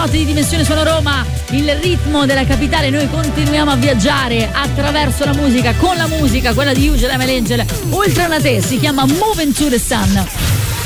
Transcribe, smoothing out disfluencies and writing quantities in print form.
notte di Dimensione Suono Roma, il ritmo della capitale. Noi continuiamo a viaggiare attraverso la musica, con la musica, quella di Eugene Melengel. Ultra una te, si chiama Moving to the Sun.